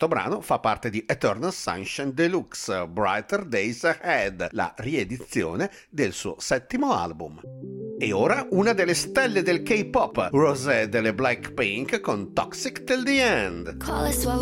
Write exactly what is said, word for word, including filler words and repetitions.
Questo brano fa parte di Eternal Sunshine Deluxe, Brighter Days Ahead, la riedizione del suo settimo album. E ora una delle stelle del K-pop, Rosé delle Blackpink con Toxic Till the End. Call us while